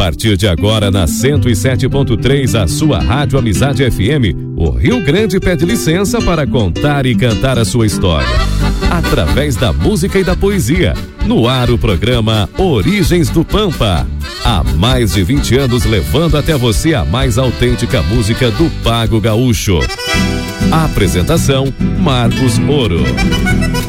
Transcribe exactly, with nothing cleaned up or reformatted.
partir de agora, na cento e sete ponto três, a sua Rádio Amizade F M, o Rio Grande pede licença para contar e cantar a sua história. Através da música e da poesia. No ar, o programa Origens do Pampa. Há mais de vinte anos levando até você a mais autêntica música do Pago Gaúcho. Apresentação: Marcos Moro.